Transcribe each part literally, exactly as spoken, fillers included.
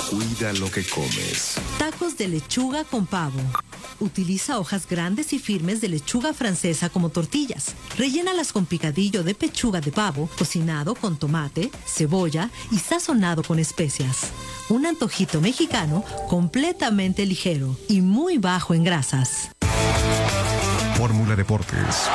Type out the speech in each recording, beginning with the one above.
Cuida lo que comes. Tacos de lechuga con pavo. Utiliza hojas grandes y firmes de lechuga francesa como tortillas. Rellénalas con picadillo de pechuga de pavo, cocinado con tomate, cebolla y sazonado con especias. Un antojito mexicano completamente ligero y muy bajo en grasas. Fórmula Deportes.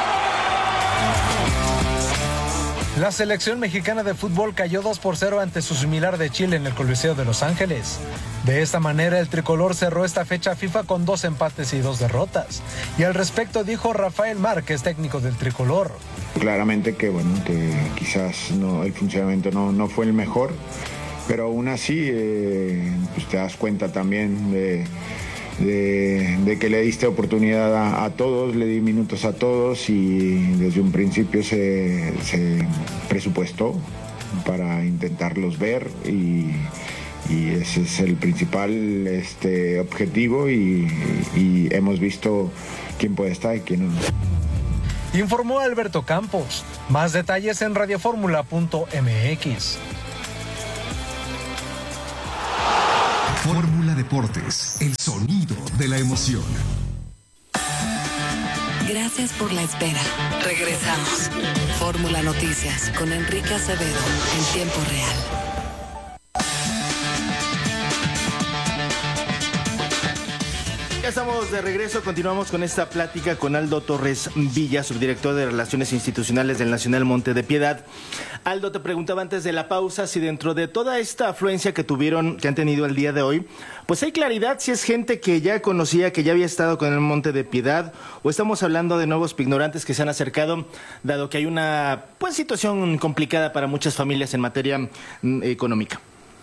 La selección mexicana de fútbol cayó dos por cero ante su similar de Chile en el Coliseo de Los Ángeles. De esta manera, el tricolor cerró esta fecha FIFA con dos empates y dos derrotas. Y al respecto dijo Rafael Márquez, técnico del tricolor. Claramente que, bueno, que quizás no, el funcionamiento no, no fue el mejor, pero aún así eh, pues te das cuenta también de... De, de que le diste oportunidad a, a todos, le di minutos a todos y desde un principio se, se presupuestó para intentarlos ver y, y ese es el principal este, objetivo y, y hemos visto quién puede estar y quién no. Informó Alberto Campos. Más detalles en radioformula punto m x. Fórmula Deportes, el sonido de la emoción. Gracias por la espera. Regresamos. Fórmula Noticias con Enrique Acevedo en tiempo real. Ya estamos de regreso, continuamos con esta plática con Aldo Torres Villa, subdirector de Relaciones Institucionales del Nacional Monte de Piedad. Aldo, te preguntaba antes de la pausa si dentro de toda esta afluencia que tuvieron, que han tenido el día de hoy, pues hay claridad si es gente que ya conocía, que ya había estado con el Monte de Piedad, o estamos hablando de nuevos pignorantes que se han acercado, dado que hay una pues situación complicada para muchas familias en materia mm, económica.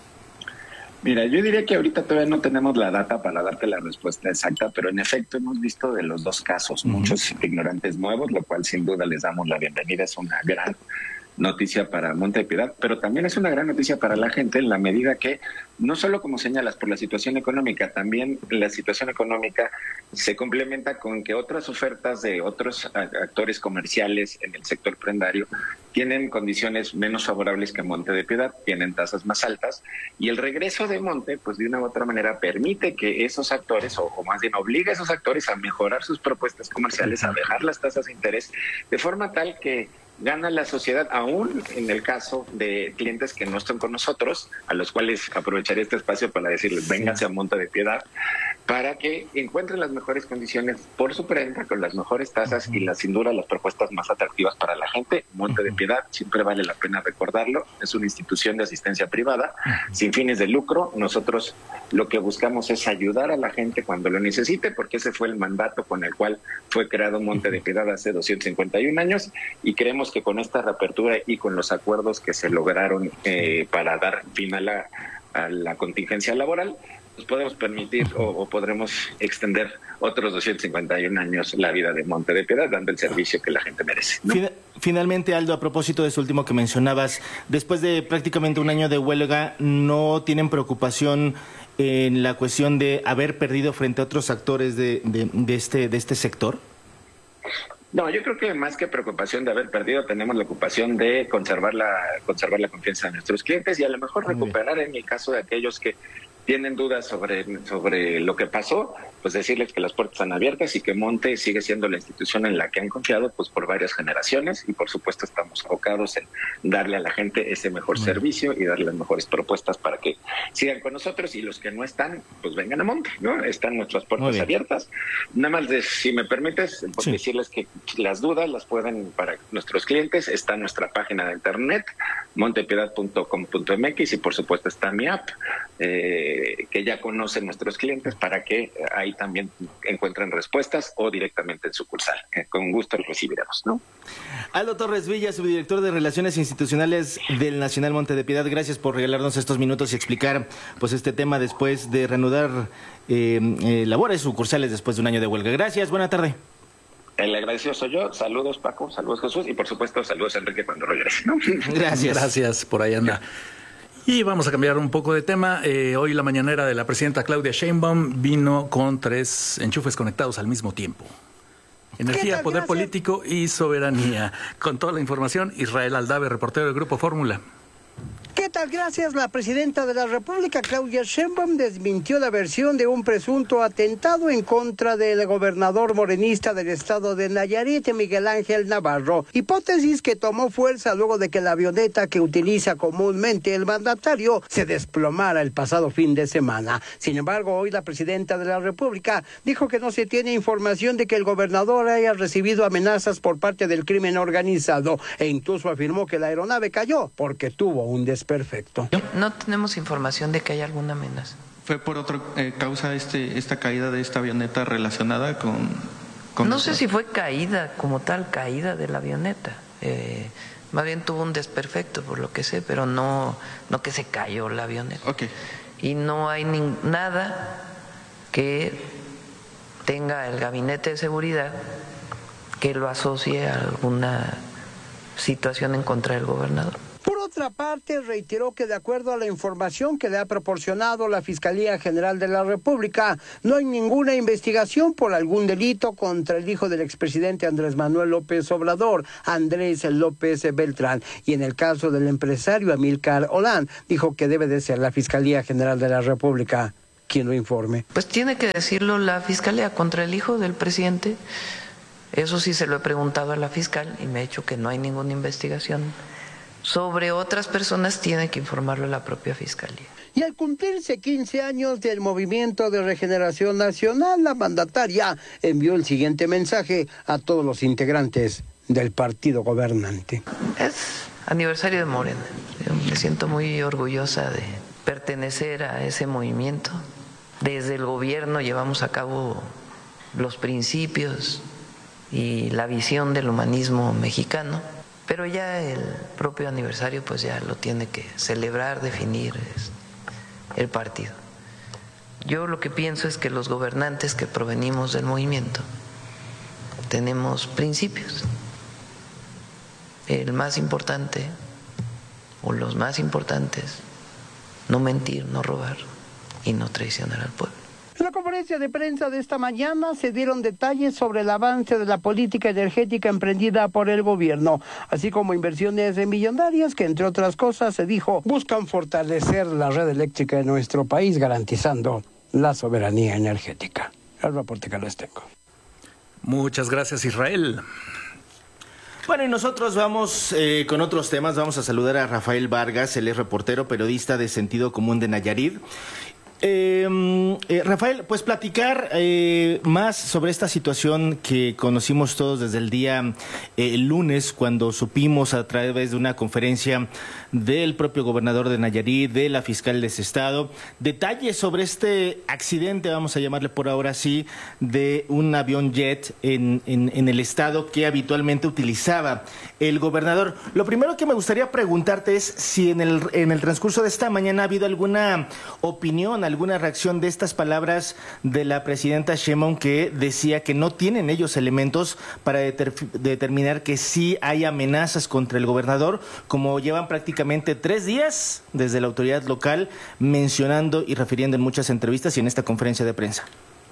Mira, yo diría que ahorita todavía no tenemos la data para darte la respuesta exacta, pero en efecto hemos visto de los dos casos, uh-huh. muchos ignorantes nuevos, lo cual sin duda les damos la bienvenida, es una gran noticia para Monte de Piedad, pero también es una gran noticia para la gente en la medida que, no solo como señalas, por la situación económica, también la situación económica se complementa con que otras ofertas de otros actores comerciales en el sector prendario tienen condiciones menos favorables que Monte de Piedad, tienen tasas más altas, y el regreso de Monte, pues de una u otra manera permite que esos actores, o, o más bien obliga a esos actores a mejorar sus propuestas comerciales, a bajar las tasas de interés, de forma tal que gana la sociedad, aún en el caso de clientes que no están con nosotros, a los cuales aprovecharé este espacio para decirles, vénganse a Monte de Piedad, para que encuentren las mejores condiciones por su prenda, con las mejores tasas uh-huh. y las, sin duda las propuestas más atractivas para la gente. Monte uh-huh. de Piedad, siempre vale la pena recordarlo, es una institución de asistencia privada, uh-huh. sin fines de lucro. Nosotros lo que buscamos es ayudar a la gente cuando lo necesite, porque ese fue el mandato con el cual fue creado Monte de Piedad hace doscientos cincuenta y un años, y creemos que con esta reapertura y con los acuerdos que se lograron eh, para dar fin a la, a la contingencia laboral, pues podemos permitir o, o podremos extender otros doscientos cincuenta y un años la vida de Monte de Piedad, dando el servicio que la gente merece, ¿no? Finalmente, Aldo, a propósito de eso último que mencionabas, después de prácticamente un año de huelga, ¿no tienen preocupación en la cuestión de haber perdido frente a otros actores de, de, de, este, de este sector? No, yo creo que más que preocupación de haber perdido, tenemos la ocupación de conservar la conservar la confianza de nuestros clientes y a lo mejor recuperar, en el caso de aquellos que tienen dudas sobre, sobre lo que pasó, pues decirles que las puertas están abiertas y que Monte sigue siendo la institución en la que han confiado pues por varias generaciones, y por supuesto estamos abocados en darle a la gente ese mejor Muy servicio y darle las mejores propuestas para que sigan con nosotros, y los que no están, pues vengan a Monte, ¿no? Están nuestras puertas abiertas. Nada más, de, si me permites, pues sí. decirles que las dudas las pueden, para nuestros clientes, está en nuestra página de internet, montepiedad punto com punto m x, y por supuesto está mi app, eh, que ya conocen nuestros clientes, para que ahí también encuentren respuestas o directamente en sucursal. Eh, con gusto los recibiremos, ¿no? Aldo Torres Villa, subdirector de Relaciones Institucionales del Nacional Monte de Piedad, gracias por regalarnos estos minutos y explicar pues este tema después de reanudar eh, eh, labores sucursales después de un año de huelga. Gracias, buena tarde. El agradecido soy yo. Saludos, Paco, saludos, Jesús, y por supuesto saludos, Enrique, cuando regrese, ¿no? Gracias. Gracias, por ahí anda. Y vamos a cambiar un poco de tema. Eh, hoy la mañanera de la presidenta Claudia Sheinbaum vino con tres enchufes conectados al mismo tiempo. Energía, poder político y soberanía. Con toda la información, Israel Aldave, reportero del Grupo Fórmula. ¿Qué tal? Gracias. La presidenta de la República, Claudia Sheinbaum, desmintió la versión de un presunto atentado en contra del gobernador morenista del estado de Nayarit, Miguel Ángel Navarro, hipótesis que tomó fuerza luego de que la avioneta que utiliza comúnmente el mandatario se desplomara el pasado fin de semana. Sin embargo, hoy la presidenta de la República dijo que no se tiene información de que el gobernador haya recibido amenazas por parte del crimen organizado e incluso afirmó que la aeronave cayó porque tuvo un desperfecto. Perfecto. No tenemos información de que haya alguna amenaza. ¿Fue por otra eh, causa este esta caída de esta avioneta relacionada con...? con no esta? sé si fue caída como tal, caída de la avioneta. Eh, más bien tuvo un desperfecto, por lo que sé, pero no, no que se cayó la avioneta. Okay. Y no hay ni, nada que tenga el gabinete de seguridad que lo asocie a alguna situación en contra del gobernador. Por otra parte, reiteró que de acuerdo a la información que le ha proporcionado la Fiscalía General de la República, no hay ninguna investigación por algún delito contra el hijo del expresidente Andrés Manuel López Obrador, Andrés López Beltrán. Y en el caso del empresario Amílcar Olán, dijo que debe de ser la Fiscalía General de la República quien lo informe. Pues tiene que decirlo la Fiscalía contra el hijo del presidente. Eso sí se lo he preguntado a la fiscal y me ha dicho que no hay ninguna investigación. Sobre otras personas tiene que informarlo la propia Fiscalía. Y al cumplirse quince años del Movimiento de Regeneración Nacional, la mandataria envió el siguiente mensaje a todos los integrantes del partido gobernante. Es aniversario de Morena. Yo me siento muy orgullosa de pertenecer a ese movimiento. Desde el gobierno llevamos a cabo los principios y la visión del humanismo mexicano. Pero ya el propio aniversario pues ya lo tiene que celebrar, definir el partido. Yo lo que pienso es que los gobernantes que provenimos del movimiento tenemos principios. El más importante, o los más importantes, no mentir, no robar y no traicionar al pueblo. En la conferencia de prensa de esta mañana se dieron detalles sobre el avance de la política energética emprendida por el gobierno, así como inversiones millonarias que, entre otras cosas, se dijo, buscan fortalecer la red eléctrica de nuestro país, garantizando la soberanía energética. El reporte que les tengo. Muchas gracias, Israel. Bueno, y nosotros vamos eh, con otros temas. Vamos a saludar a Rafael Vargas, él es reportero, periodista de Sentido Común de Nayarit. Eh, eh, Rafael, pues platicar eh, más sobre esta situación que conocimos todos desde el día eh, lunes, cuando supimos a través de una conferencia del propio gobernador de Nayarit, de la fiscal de ese estado, detalles sobre este accidente, vamos a llamarle por ahora sí, de un avión jet en, en, en el estado que habitualmente utilizaba el gobernador. Lo primero que me gustaría preguntarte es si en el, en el transcurso de esta mañana ha habido alguna opinión, alguna reacción de estas palabras de la presidenta Sheinbaum, que decía que no tienen ellos elementos para deter, determinar que sí hay amenazas contra el gobernador, como llevan prácticamente tres días desde la autoridad local mencionando y refiriendo en muchas entrevistas y en esta conferencia de prensa.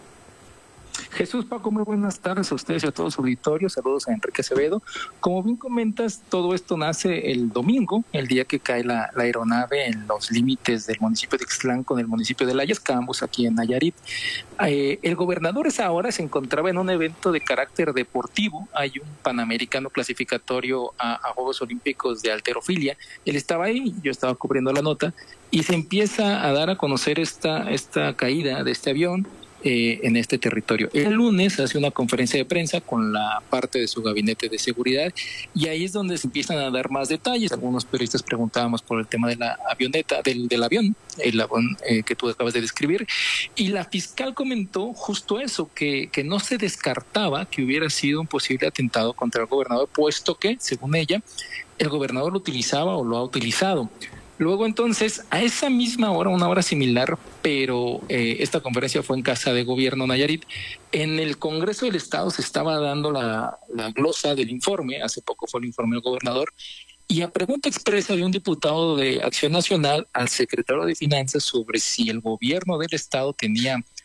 Jesús, Paco, muy buenas tardes a ustedes y a todos los auditorios. Saludos a Enrique Acevedo. Como bien comentas, todo esto nace el domingo, el día que cae la, la aeronave en los límites del municipio de Ixtlán con el municipio de Layas, ambos aquí en Nayarit. Eh, el gobernador esa hora se encontraba en un evento de carácter deportivo. Hay un panamericano clasificatorio a, a Juegos Olímpicos de halterofilia. Él estaba ahí, yo estaba cubriendo la nota, y se empieza a dar a conocer esta, esta caída de este avión. Eh, en este territorio. El lunes hace una conferencia de prensa con la parte de su gabinete de seguridad y ahí es donde se empiezan a dar más detalles. Algunos periodistas preguntábamos por el tema de la avioneta, del, del avión, el avión eh, que tú acabas de describir, y la fiscal comentó justo eso, que, que no se descartaba que hubiera sido un posible atentado contra el gobernador, puesto que, según ella, el gobernador lo utilizaba o lo ha utilizado. Luego entonces, a esa misma hora, una hora similar, pero eh, esta conferencia fue en Casa de Gobierno Nayarit, en el Congreso del Estado se estaba dando la, la glosa del informe, hace poco fue el informe del gobernador, y a pregunta expresa de un diputado de Acción Nacional al secretario de Finanzas sobre si el gobierno del Estado tenía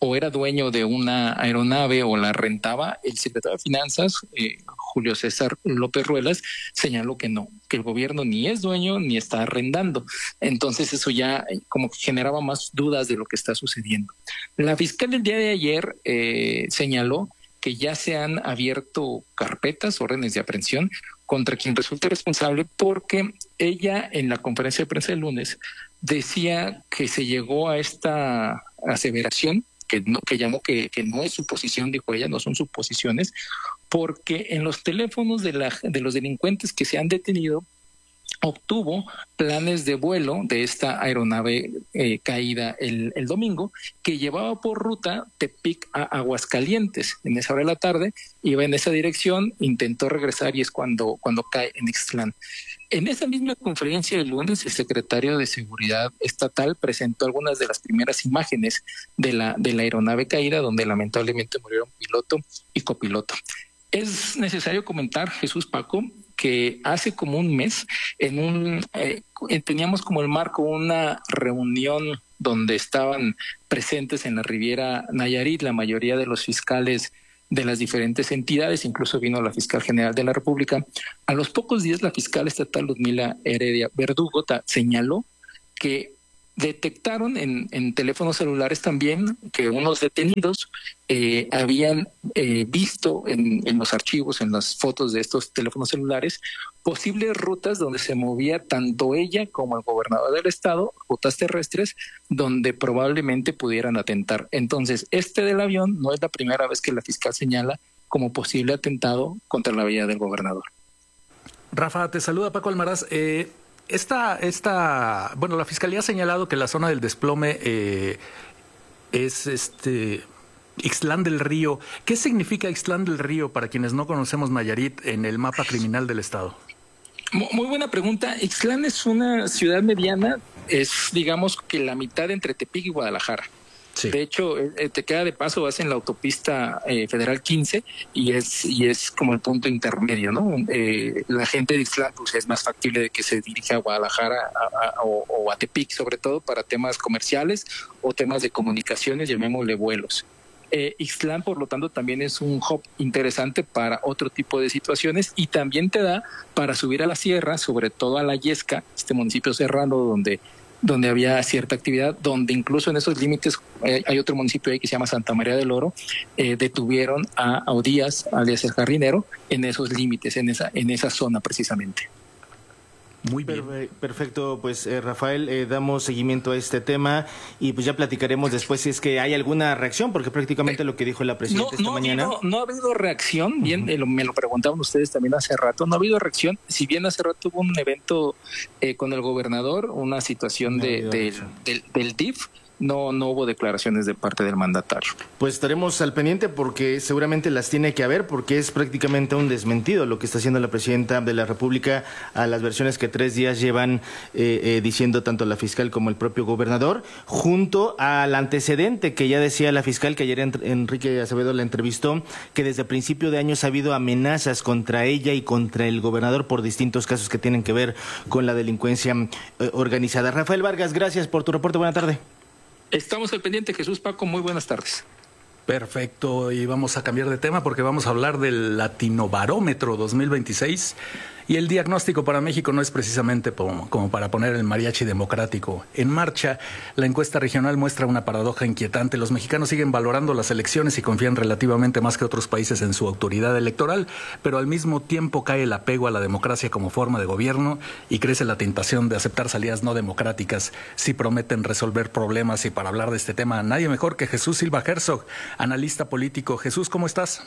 o era dueño de una aeronave o la rentaba, el secretario de Finanzas, eh, Julio César López Ruelas, señaló que no, que el gobierno ni es dueño ni está arrendando. Entonces eso ya como que generaba más dudas de lo que está sucediendo. La fiscal el día de ayer eh, señaló que ya se han abierto carpetas, órdenes de aprehensión contra quien resulte responsable, porque ella en la conferencia de prensa del lunes decía que se llegó a esta aseveración que, no, que llamó que, que no es suposición, dijo ella, no son suposiciones, porque en los teléfonos de, la, de los delincuentes que se han detenido obtuvo planes de vuelo de esta aeronave eh, caída el, el domingo, que llevaba por ruta Tepic a Aguascalientes. En esa hora de la tarde iba en esa dirección, intentó regresar y es cuando, cuando cae en Ixtlán. En esa misma conferencia del lunes, el secretario de Seguridad Estatal presentó algunas de las primeras imágenes de la, de la aeronave caída, donde lamentablemente murieron piloto y copiloto. Es necesario comentar, Jesús, Paco, que hace como un mes en un eh, teníamos como el marco una reunión donde estaban presentes en la Riviera Nayarit la mayoría de los fiscales de las diferentes entidades, incluso vino la fiscal general de la República. A los pocos días la fiscal estatal Ludmila Heredia Verdugo señaló que detectaron en, en teléfonos celulares también que unos detenidos eh, habían eh, visto en, en los archivos, en las fotos de estos teléfonos celulares, posibles rutas donde se movía tanto ella como el gobernador del estado, rutas terrestres, donde probablemente pudieran atentar. Entonces, este del avión no es la primera vez que la fiscal señala como posible atentado contra la vida del gobernador. Rafa, te saluda Paco Almaraz. Eh... Esta, esta, bueno, la Fiscalía ha señalado que la zona del desplome eh, es este Ixtlán del Río. ¿Qué significa Ixtlán del Río para quienes no conocemos Nayarit en el mapa criminal del estado? Muy buena pregunta. Ixtlán es una ciudad mediana, es digamos que la mitad entre Tepic y Guadalajara. Sí. De hecho, eh, te queda de paso, vas en la autopista eh, Federal quince y es y es como el punto intermedio, ¿no? Eh, la gente de Ixtlán pues, es más factible de que se dirija a Guadalajara a, a, o, o a Tepic, sobre todo para temas comerciales o temas de comunicaciones, llamémosle vuelos. Eh, Ixtlán, por lo tanto, también es un hub interesante para otro tipo de situaciones y también te da para subir a la sierra, sobre todo a La Yesca, este municipio serrano donde donde había cierta actividad, donde incluso en esos límites eh, hay otro municipio ahí que se llama Santa María del Oro, eh, detuvieron a Audías, alias el jardinero, en esos límites, en esa, en esa zona precisamente. Muy bien. Perfecto, pues eh, Rafael, eh, damos seguimiento a este tema y pues ya platicaremos después si es que hay alguna reacción, porque prácticamente lo que dijo la presidenta no, esta no mañana. Habido, no ha habido reacción, bien, uh-huh. eh, lo, me lo preguntaban ustedes también hace rato, no ha habido reacción, si bien hace rato hubo un evento eh, con el gobernador, una situación no de, de, del, del D I F, No, no hubo declaraciones de parte del mandatario. Pues estaremos al pendiente porque seguramente las tiene que haber, porque es prácticamente un desmentido lo que está haciendo la presidenta de la República a las versiones que tres días llevan eh, eh, diciendo tanto la fiscal como el propio gobernador, junto al antecedente que ya decía la fiscal, que ayer Enrique Acevedo la entrevistó, que desde principio de años ha habido amenazas contra ella y contra el gobernador por distintos casos que tienen que ver con la delincuencia eh, organizada. Rafael Vargas, gracias por tu reporte. Buena tarde. Estamos al pendiente, Jesús, Paco, muy buenas tardes. Perfecto, y vamos a cambiar de tema porque vamos a hablar del Latinobarómetro dos mil veintiséis y el diagnóstico para México no es precisamente como para poner el mariachi democrático en marcha. La encuesta regional muestra una paradoja inquietante. Los mexicanos siguen valorando las elecciones y confían relativamente más que otros países en su autoridad electoral, pero al mismo tiempo cae el apego a la democracia como forma de gobierno y crece la tentación de aceptar salidas no democráticas si prometen resolver problemas. Y para hablar de este tema, nadie mejor que Jesús Silva Herzog, analista político. Jesús, ¿cómo estás?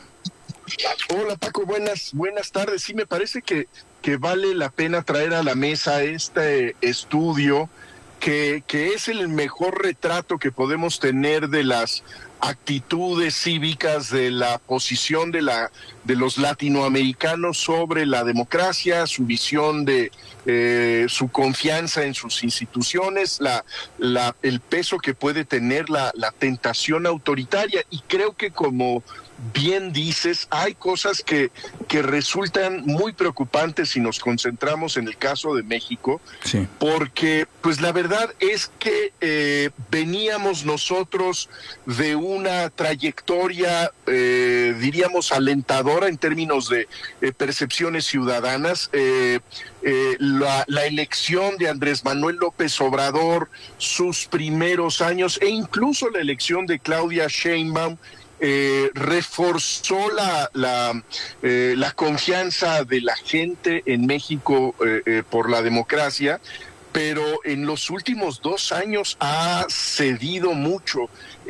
Hola Paco, buenas buenas tardes. Sí, me parece que, que vale la pena traer a la mesa este estudio que, que es el mejor retrato que podemos tener de las actitudes cívicas, de la posición de la de los latinoamericanos sobre la democracia, su visión de eh, su confianza en sus instituciones, la, la el peso que puede tener la, la tentación autoritaria. Y creo que como bien dices, hay cosas que, que resultan muy preocupantes si nos concentramos en el caso de México, sí. porque pues la verdad es que eh, veníamos nosotros de una trayectoria, eh, diríamos, alentadora en términos de eh, percepciones ciudadanas. Eh, eh, la, la elección de Andrés Manuel López Obrador, sus primeros años, e incluso la elección de Claudia Sheinbaum, Eh, reforzó la la, eh, la confianza de la gente en México eh, eh, por la democracia, pero en los últimos dos años ha cedido mucho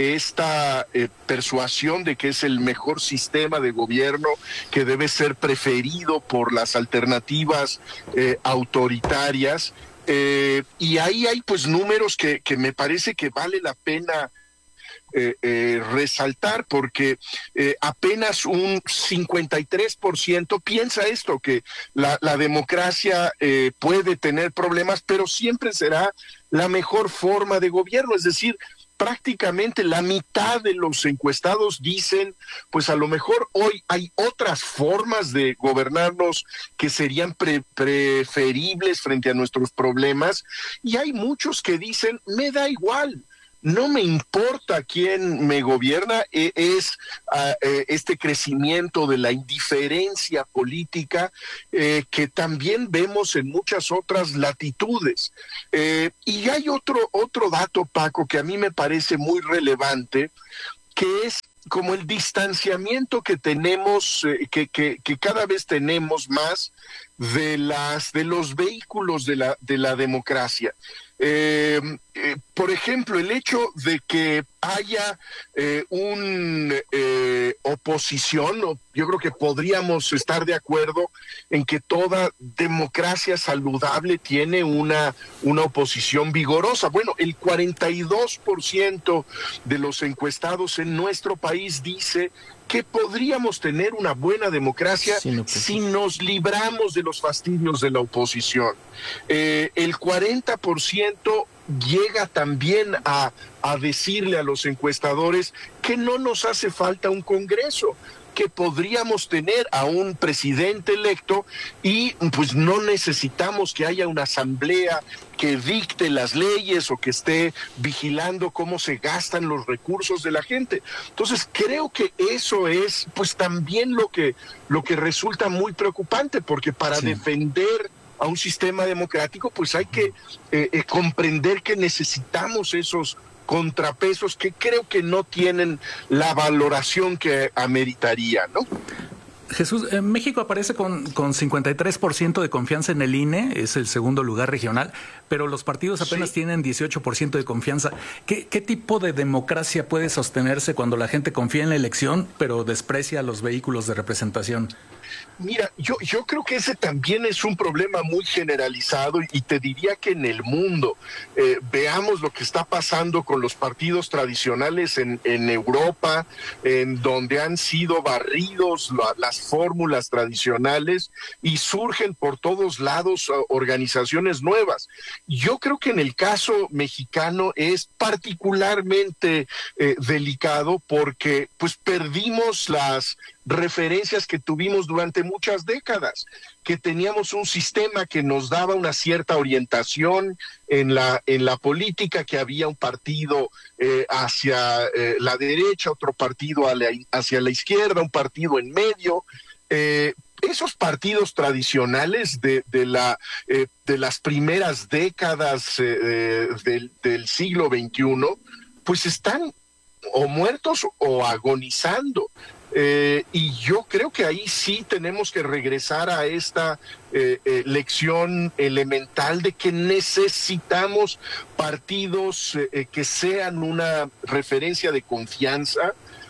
esta eh, persuasión de que es el mejor sistema de gobierno, que debe ser preferido por las alternativas eh, autoritarias, eh, y ahí hay pues números que, que me parece que vale la pena Eh, eh, resaltar, porque eh, apenas un cincuenta y tres por ciento piensa esto, que la, la democracia eh, puede tener problemas, pero siempre será la mejor forma de gobierno. Es decir, prácticamente la mitad de los encuestados dicen, pues a lo mejor hoy hay otras formas de gobernarnos que serían pre- preferibles frente a nuestros problemas, y hay muchos que dicen, me da igual, no me importa quién me gobierna. eh, es uh, eh, este crecimiento de la indiferencia política eh, que también vemos en muchas otras latitudes. Eh, y hay otro, otro dato, Paco, que a mí me parece muy relevante, que es como el distanciamiento que tenemos, eh, que, que, que cada vez tenemos más de las de los vehículos de la de la democracia. Eh, eh, por ejemplo, el hecho de que haya eh, un eh, oposición, o yo creo que podríamos estar de acuerdo en que toda democracia saludable tiene una, una oposición vigorosa. Bueno, el cuarenta y dos por ciento de los encuestados en nuestro país dice que podríamos tener una buena democracia sí, no, pues, si nos libramos de los fastidios de la oposición. Eh, el cuarenta por ciento llega también a, a decirle a los encuestadores que no nos hace falta un Congreso, que podríamos tener a un presidente electo y pues no necesitamos que haya una asamblea que dicte las leyes o que esté vigilando cómo se gastan los recursos de la gente. Entonces creo que eso es pues también lo que, lo que resulta muy preocupante, porque para sí. defender a un sistema democrático pues hay que eh, eh, comprender que necesitamos esos contrapesos que creo que no tienen la valoración que ameritaría, ¿no? Jesús, eh, México aparece con, con cincuenta y tres por ciento de confianza en el I N E, es el segundo lugar regional, pero los partidos apenas sí. tienen dieciocho por ciento de confianza. ¿Qué, ¿Qué tipo de democracia puede sostenerse cuando la gente confía en la elección, pero desprecia los vehículos de representación? Mira, yo, yo creo que ese también es un problema muy generalizado, y te diría que en el mundo, eh, veamos lo que está pasando con los partidos tradicionales en, en Europa, en donde han sido barridos la, las fórmulas tradicionales y surgen por todos lados uh, organizaciones nuevas. Yo creo que en el caso mexicano es particularmente eh, delicado, porque pues perdimos las referencias que tuvimos durante muchas décadas, que teníamos un sistema que nos daba una cierta orientación en la en la política, que había un partido eh, hacia eh, la derecha, otro partido a la, hacia la izquierda, un partido en medio. Eh, esos partidos tradicionales de, de, la, eh, de las primeras décadas eh, del, del siglo veintiuno, pues están o muertos o agonizando. Eh, y yo creo que ahí sí tenemos que regresar a esta eh, eh, lección elemental de que necesitamos partidos eh, que sean una referencia de confianza,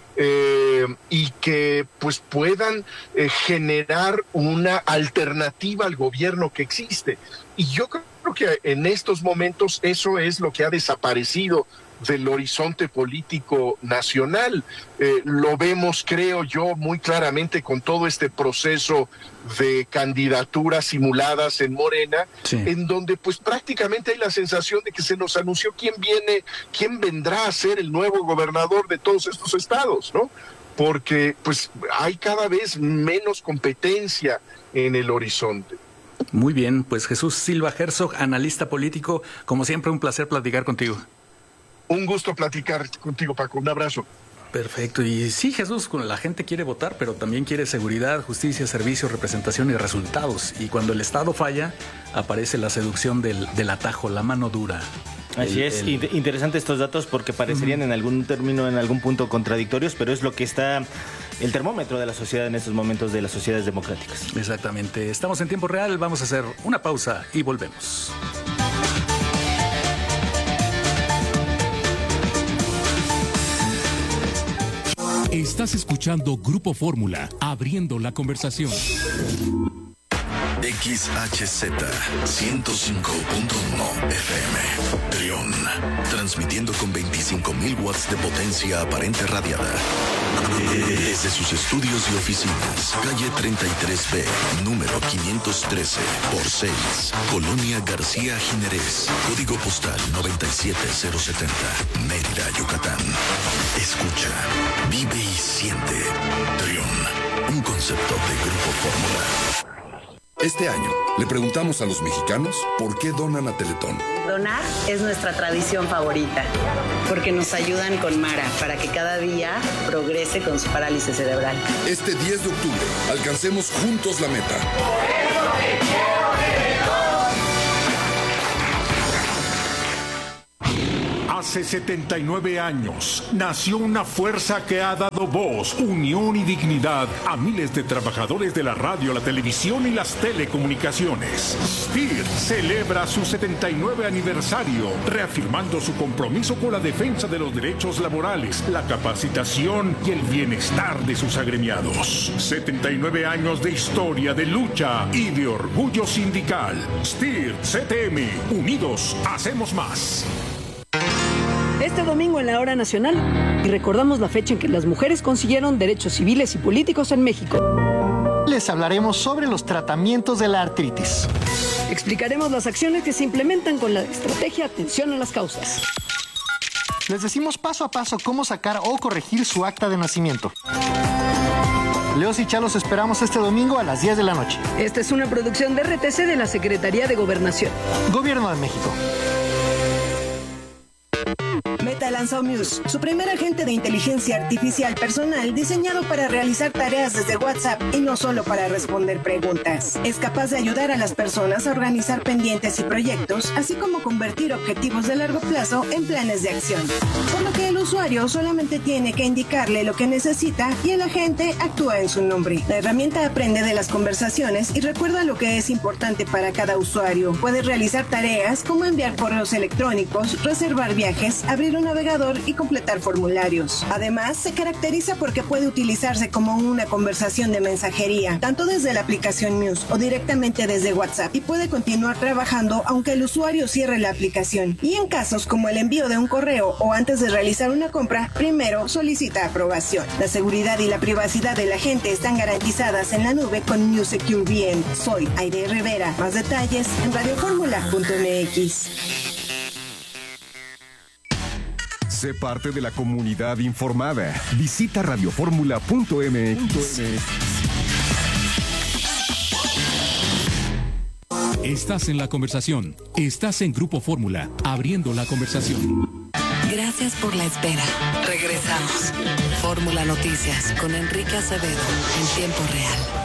eh, y que pues puedan eh, generar una alternativa al gobierno que existe. Y yo creo que en estos momentos eso es lo que ha desaparecido del horizonte político nacional. Eh, lo vemos, creo yo, muy claramente con todo este proceso de candidaturas simuladas en Morena, sí. en donde pues prácticamente hay la sensación de que se nos anunció quién viene, quién vendrá a ser el nuevo gobernador de todos estos estados, ¿no? porque pues hay cada vez menos competencia en el horizonte. Muy bien, pues Jesús Silva Herzog, analista político, como siempre un placer platicar contigo. Un gusto platicar contigo, Paco, un abrazo. Perfecto, y sí, Jesús, la gente quiere votar, pero también quiere seguridad, justicia, servicio, representación y resultados. Y cuando el Estado falla, aparece la seducción del, del atajo, la mano dura. Así el, es, el... interesante estos datos porque parecerían uh-huh. en algún término, en algún punto contradictorios, pero es lo que está el termómetro de la sociedad en estos momentos de las sociedades democráticas. Exactamente, estamos en tiempo real, vamos a hacer una pausa y volvemos. Estás escuchando Grupo Fórmula, abriendo la conversación. X H Z ciento cinco punto uno F M, Trión, transmitiendo con veinticinco mil watts de potencia aparente radiada. Desde sus estudios y oficinas, calle treinta y tres B, número quinientos trece por seis, Colonia García Jiménez, código postal noventa y siete cero setenta, Mérida, Yucatán. Escucha, vive y siente. Trión, un concepto de Grupo Fórmula. Este año le preguntamos a los mexicanos por qué donan a Teletón. Donar es nuestra tradición favorita, porque nos ayudan con Mara para que cada día progrese con su parálisis cerebral. Este diez de octubre, alcancemos juntos la meta. Por eso te quiero, Teletón. Hace setenta y nueve años nació una fuerza que ha dado voz, unión y dignidad a miles de trabajadores de la radio, la televisión y las telecomunicaciones. S T I R celebra su setenta y nueve aniversario, reafirmando su compromiso con la defensa de los derechos laborales, la capacitación y el bienestar de sus agremiados. setenta y nueve años de historia, de lucha y de orgullo sindical. S T I R C T M, unidos hacemos más. Este domingo en la Hora Nacional, y recordamos la fecha en que las mujeres consiguieron derechos civiles y políticos en México. Les hablaremos sobre los tratamientos de la artritis. Explicaremos las acciones que se implementan con la estrategia Atención a las Causas. Les decimos paso a paso cómo sacar o corregir su acta de nacimiento. Leos y Chalos esperamos este domingo a las diez de la noche. Esta es una producción de R T C de la Secretaría de Gobernación. Gobierno de México. Meta lanzó Muse, su primer agente de inteligencia artificial personal diseñado para realizar tareas desde WhatsApp y no solo para responder preguntas. Es capaz de ayudar a las personas a organizar pendientes y proyectos, así como convertir objetivos de largo plazo en planes de acción. Por lo que el usuario solamente tiene que indicarle lo que necesita y el agente actúa en su nombre. La herramienta aprende de las conversaciones y recuerda lo que es importante para cada usuario. Puede realizar tareas como enviar correos electrónicos, reservar viajes, abrir un navegador y completar formularios. Además, se caracteriza porque puede utilizarse como una conversación de mensajería, tanto desde la aplicación Muse o directamente desde WhatsApp, y puede continuar trabajando aunque el usuario cierre la aplicación. Y en casos como el envío de un correo o antes de realizar una compra, primero solicita aprobación. La seguridad y la privacidad de la gente están garantizadas en la nube con Muse Secure V M. Soy Aide Rivera. Más detalles en radioformula punto m x. Sé parte de la comunidad informada. Visita radioformula punto m x. Estás en la conversación. Estás en Grupo Fórmula, abriendo la conversación. Gracias por la espera. Regresamos. Fórmula Noticias con Enrique Acevedo en tiempo real.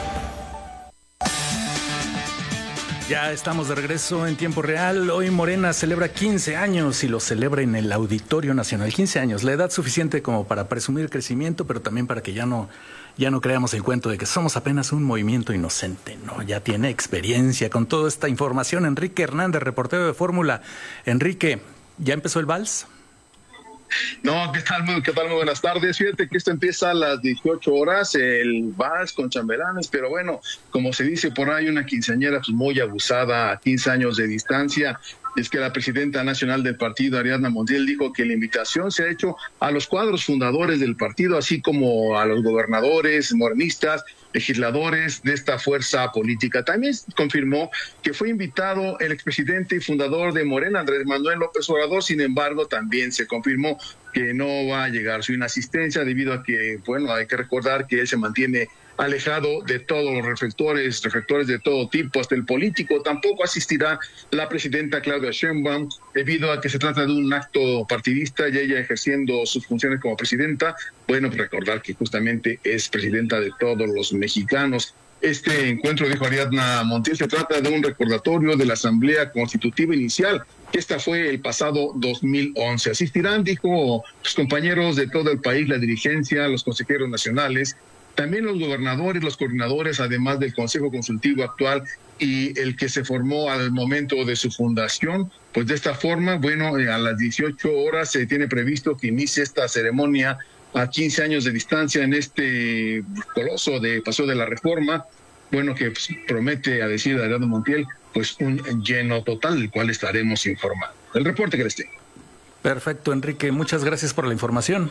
Ya estamos de regreso en tiempo real. Hoy Morena celebra quince años y lo celebra en el Auditorio Nacional. quince años, la edad suficiente como para presumir crecimiento, pero también para que ya no, ya no creamos el cuento de que somos apenas un movimiento inocente. No, ya tiene experiencia con toda esta información. Enrique Hernández, reportero de Fórmula. Enrique, ¿ya empezó el vals? No, ¿qué tal? Muy, ¿qué tal? Muy buenas tardes. Fíjate que esto empieza a las dieciocho horas, el vals con chambelanes, pero bueno, como se dice por ahí, una quinceañera pues muy abusada a quince años de distancia. es que la presidenta nacional del partido, Ariadna Montiel, dijo que la invitación se ha hecho a los cuadros fundadores del partido, así como a los gobernadores, morenistas, legisladores de esta fuerza política. También confirmó que fue invitado el expresidente y fundador de Morena, Andrés Manuel López Obrador. Sin embargo, también se confirmó que no va a llegar su inasistencia debido a que, bueno, hay que recordar que él se mantiene alejado de todos los reflectores, reflectores de todo tipo, hasta el político. Tampoco asistirá la presidenta Claudia Sheinbaum debido a que se trata de un acto partidista y ella ejerciendo sus funciones como presidenta. Bueno, recordar que justamente es presidenta de todos los mexicanos. Este encuentro, dijo Ariadna Montiel, se trata de un recordatorio de la Asamblea Constitutiva Inicial, que esta fue el pasado dos mil once. Asistirán, dijo, los compañeros de todo el país, la dirigencia, los consejeros nacionales, también los gobernadores, los coordinadores, además del Consejo Consultivo actual y el que se formó al momento de su fundación. Pues de esta forma, bueno, a las dieciocho horas se tiene previsto que inicie esta ceremonia a quince años de distancia en este coloso de Paseo de la Reforma, bueno, que pues, promete, a decir de Ariadna Montiel, pues un lleno total, del cual estaremos informando. El reporte que les tengo. Perfecto, Enrique, muchas gracias por la información.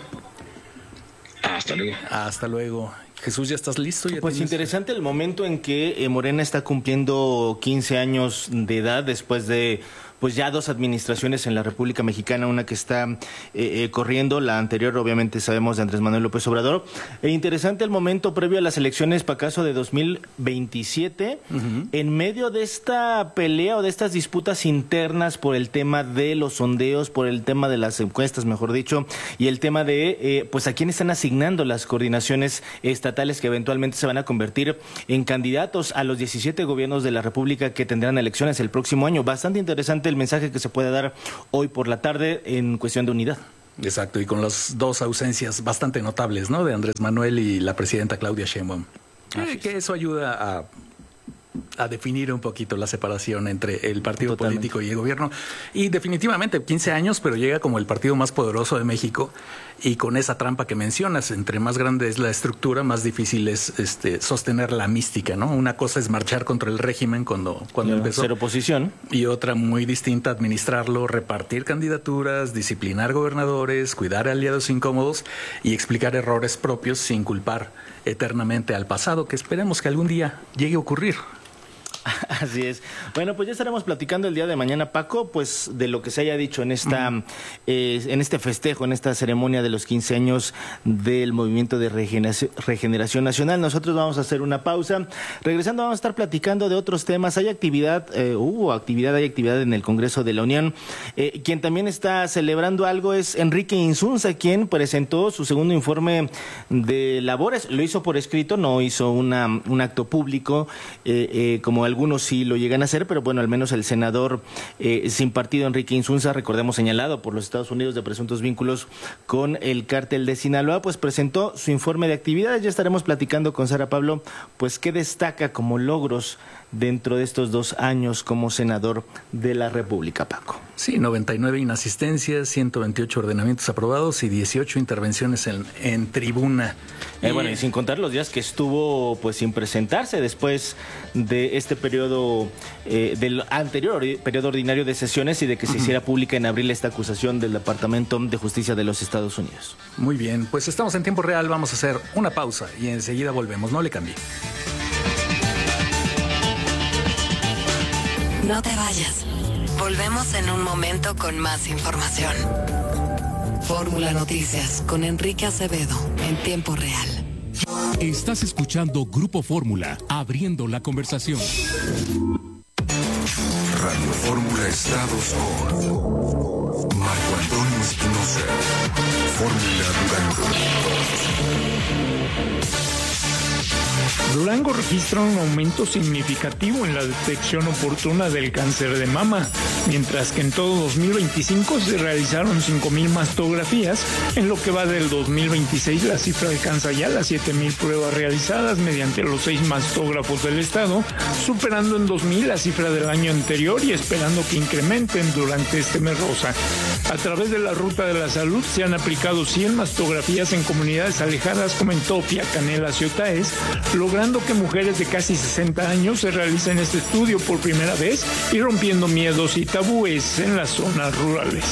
Hasta luego. Hasta luego. Jesús, ¿ya estás listo? ¿Ya pues tienes... interesante el momento en que eh, Morena está cumpliendo quince años de edad después de pues ya dos administraciones en la República Mexicana, una que está eh, eh, corriendo, la anterior obviamente sabemos de Andrés Manuel López Obrador. E interesante el momento previo a las elecciones para caso de dos mil veintisiete, uh-huh. en medio de esta pelea o de estas disputas internas por el tema de los sondeos, por el tema de las encuestas, mejor dicho, y el tema de eh, pues a quién están asignando las coordinaciones estatales que eventualmente se van a convertir en candidatos a los diecisiete gobiernos de la República que tendrán elecciones el próximo año. Bastante interesante el mensaje que se puede dar hoy por la tarde en cuestión de unidad. Exacto, y con las dos ausencias bastante notables, ¿no? De Andrés Manuel y la presidenta Claudia Sheinbaum. Que, que eso ayuda a, a definir un poquito la separación entre el partido Totalmente. político y el gobierno. Y definitivamente quince años, pero llega como el partido más poderoso de México y con esa trampa que mencionas, entre más grande es la estructura, más difícil es este, sostener la mística, ¿no? Una cosa es marchar contra el régimen cuando, cuando empezó. Ser oposición. Y otra muy distinta, administrarlo, repartir candidaturas, disciplinar gobernadores, cuidar aliados incómodos y explicar errores propios sin culpar eternamente al pasado, que esperemos que algún día llegue a ocurrir. Así es. Bueno, pues ya estaremos platicando el día de mañana, Paco, pues de lo que se haya dicho en esta, uh-huh. eh, en este festejo, en esta ceremonia de los quince años del Movimiento de Regeneración, Regeneración Nacional. Nosotros vamos a hacer una pausa. Regresando vamos a estar platicando de otros temas. Hay actividad, eh, hubo actividad, hay actividad en el Congreso de la Unión. Eh, quien también está celebrando algo es Enrique Insunza, quien presentó su segundo informe de labores. Lo hizo por escrito, no hizo una, un acto público eh, eh, como algunos sí lo llegan a hacer, pero bueno, al menos el senador eh, sin partido Enrique Insunza, recordemos señalado por los Estados Unidos de presuntos vínculos con el cártel de Sinaloa, pues presentó su informe de actividades. Ya estaremos platicando con Sara Pablo, pues qué destaca como logros dentro de estos dos años como senador de la República, Paco. Sí, noventa y nueve inasistencias, ciento veintiocho ordenamientos aprobados y dieciocho intervenciones en, en tribuna. Eh, y... Bueno, y sin contar los días que estuvo pues sin presentarse después de este periodo, eh, del anterior periodo ordinario de sesiones y de que se uh-huh. hiciera pública en abril esta acusación del Departamento de Justicia de los Estados Unidos. Muy bien, pues estamos en tiempo real, vamos a hacer una pausa y enseguida volvemos, no le cambie. No te vayas. Volvemos en un momento con más información. Fórmula Noticias con Enrique Acevedo en tiempo real. Estás escuchando Grupo Fórmula, abriendo la conversación. Radio Fórmula Estados con Marco Antonio Espinosa. Fórmula Durango. Durango registra un aumento significativo en la detección oportuna del cáncer de mama, mientras que en todo dos mil veinticinco se realizaron cinco mil mastografías. En lo que va del dos mil veintiséis, la cifra alcanza ya las siete mil pruebas realizadas mediante los seis mastógrafos del estado, superando en dos mil la cifra del año anterior y esperando que incrementen durante este mes rosa. A través de la Ruta de la Salud se han aplicado cien mastografías en comunidades alejadas como en Topia, Canelas y Otaes, logrando que mujeres de casi sesenta años se realicen este estudio por primera vez y rompiendo miedos y tabúes en las zonas rurales.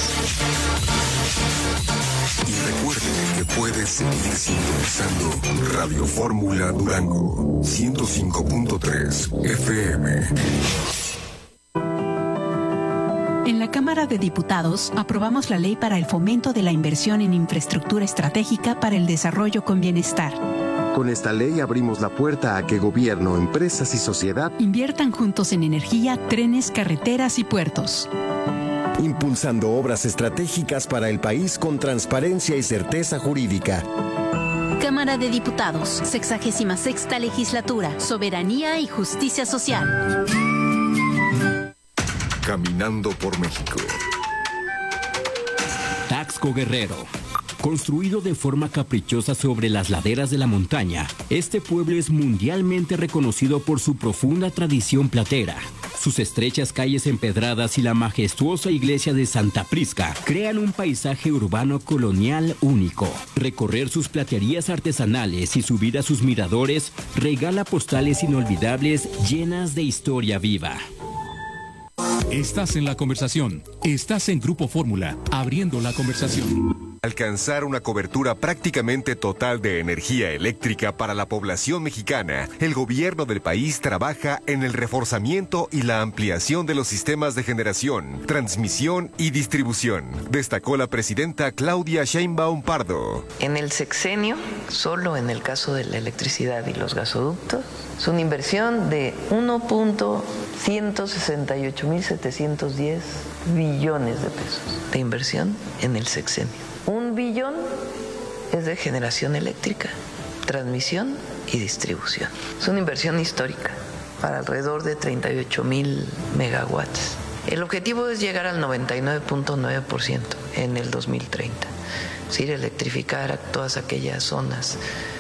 Y recuerde que puede seguir sintonizando Radio Fórmula Durango ciento cinco punto tres F M. En la Cámara de Diputados aprobamos la ley para el fomento de la inversión en infraestructura estratégica para el desarrollo con bienestar. Con esta ley abrimos la puerta a que gobierno, empresas y sociedad inviertan juntos en energía, trenes, carreteras y puertos. Impulsando obras estratégicas para el país con transparencia y certeza jurídica. Cámara de Diputados, sexagésima sexta legislatura, soberanía y justicia social. Caminando por México. Taxco Guerrero. Construido de forma caprichosa sobre las laderas de la montaña, este pueblo es mundialmente reconocido por su profunda tradición platera. Sus estrechas calles empedradas y la majestuosa iglesia de Santa Prisca crean un paisaje urbano colonial único. Recorrer sus platerías artesanales y subir a sus miradores regala postales inolvidables llenas de historia viva. Estás en la conversación. Estás en Grupo Fórmula, abriendo la conversación. Alcanzar una cobertura prácticamente total de energía eléctrica para la población mexicana, el gobierno del país trabaja en el reforzamiento y la ampliación de los sistemas de generación, transmisión y distribución, destacó la presidenta Claudia Sheinbaum Pardo. En el sexenio, solo en el caso de la electricidad y los gasoductos, es una inversión de uno punto ciento sesenta y ocho mil setecientos diez billones de pesos de inversión en el sexenio. Un billón es de generación eléctrica, transmisión y distribución. Es una inversión histórica para alrededor de treinta y ocho mil megawatts. El objetivo es llegar al noventa y nueve punto nueve por ciento en el dos mil treinta. Es decir, electrificar a todas aquellas zonas